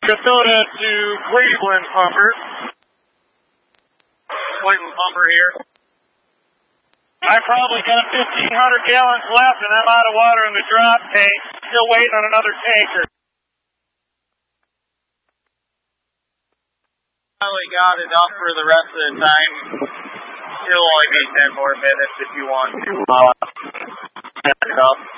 Minnesota to Cleveland Pumper. Cleveland Pumper here. I probably got 1,500 gallons left and I'm out of water in the drop tank. Still waiting on another tanker. Finally got it up for the rest of the time. It'll only be 10 more minutes if you want to. Set it up.